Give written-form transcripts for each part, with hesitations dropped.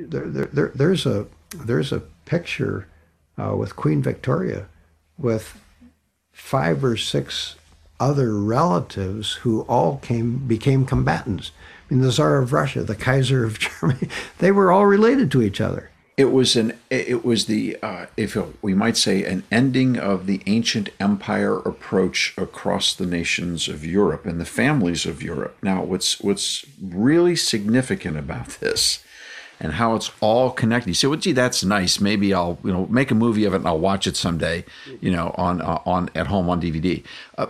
there's a picture with Queen Victoria with 5 or 6 other relatives who all became combatants. I mean, the Tsar of Russia, the Kaiser of Germany, they were all related to each other. It was if we might say, an ending of the ancient empire approach across the nations of Europe and the families of Europe. Now, what's really significant about this, and how it's all connected. You say, well, gee, that's nice. Maybe I'll make a movie of it and I'll watch it someday, on at home on DVD.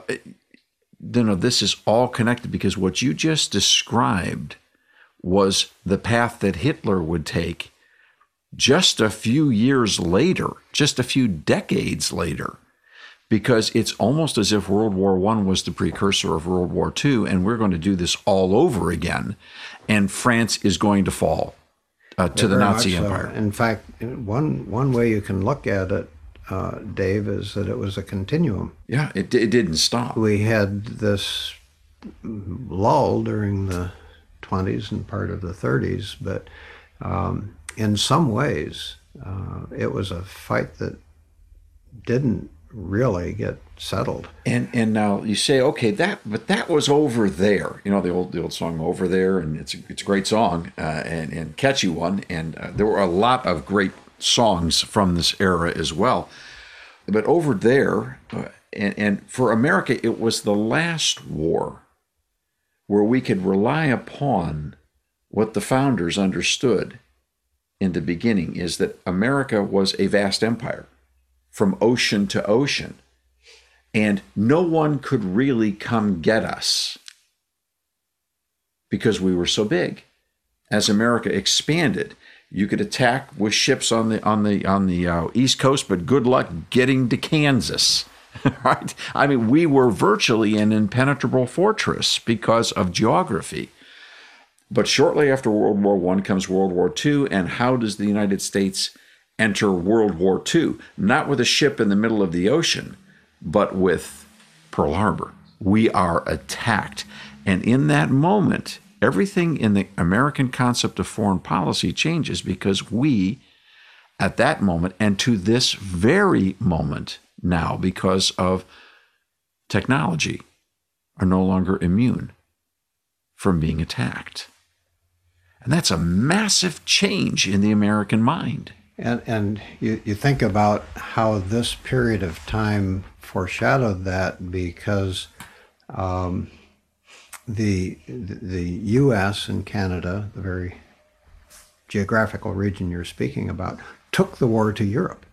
This is all connected, because what you just described was the path that Hitler would take just a few years later, just a few decades later, because it's almost as if World War I was the precursor of World War II, and we're going to do this all over again, and France is going to fall to the Nazi Empire. In fact, one way you can look at it, Dave, is that it was a continuum. Yeah, it didn't stop. We had this lull during the 20s and part of the 30s, but in some ways, it was a fight that didn't really get settled. And now you say, okay, that was over there. The old song "Over There," and it's a great song and catchy one. And there were a lot of great songs from this era as well. But over there, and for America, it was the last war where we could rely upon what the founders understood in the beginning, is that America was a vast empire from ocean to ocean, and no one could really come get us because we were so big. As America expanded, you could attack with ships on the East Coast, but good luck getting to Kansas. Right? I mean, we were virtually an impenetrable fortress because of geography. But shortly after World War I comes World War II, and how does the United States enter World War II? Not with a ship in the middle of the ocean, but with Pearl Harbor. We are attacked. And in that moment, everything in the American concept of foreign policy changes, because we, at that moment, and to this very moment now, because of technology, are no longer immune from being attacked. And that's a massive change in the American mind. And you think about how this period of time foreshadowed that, because the U.S. and Canada, the very geographical region you're speaking about, took the war to Europe.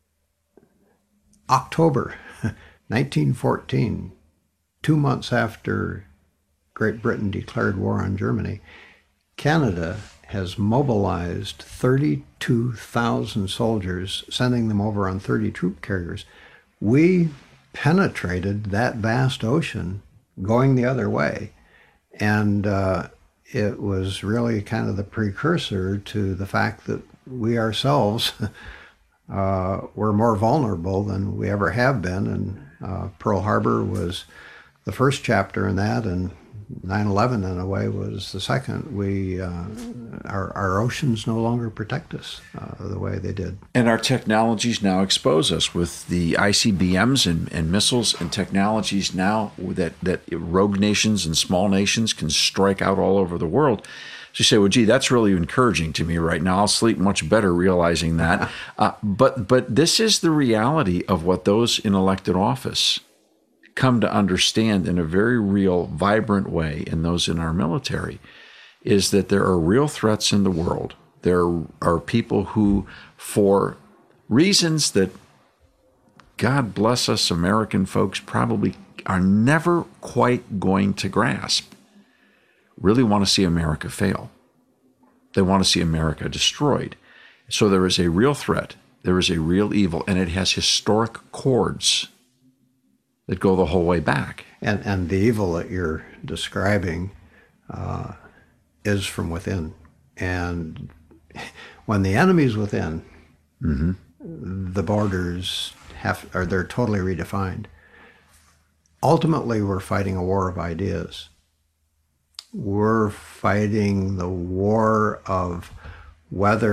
October 1914, 2 months after Great Britain declared war on Germany, Canada has mobilized 32,000 soldiers, sending them over on 30 troop carriers. We penetrated that vast ocean going the other way. And it was really kind of the precursor to the fact that we ourselves were more vulnerable than we ever have been. And Pearl Harbor was the first chapter in that, and 9/11 in a way was the second. Our oceans no longer protect us the way they did. And our technologies now expose us with the ICBMs and missiles and technologies now that rogue nations and small nations can strike out all over the world. So you say, well, gee, that's really encouraging to me right now. I'll sleep much better realizing that. But this is the reality of what those in elected office come to understand in a very real, vibrant way, and those in our military, is that there are real threats in the world. There are people who, for reasons that, God bless us, American folks probably are never quite going to grasp, really want to see America fail. They want to see America destroyed. So there is a real threat. There is a real evil, and it has historic chords that go the whole way back. And the evil that you're describing is from within. And when the enemy's within, the borders they're totally redefined. Ultimately, we're fighting a war of ideas. We're fighting the war of whether